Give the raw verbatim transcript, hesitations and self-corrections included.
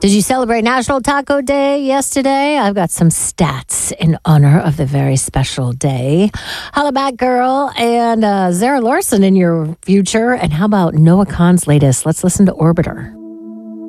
Did you celebrate National Taco Day yesterday? I've got some stats in honor of the very special day. Holla back, girl, and uh, Zara Larson in your future. And how about Noah Kahan's latest? Let's listen to Orbiter.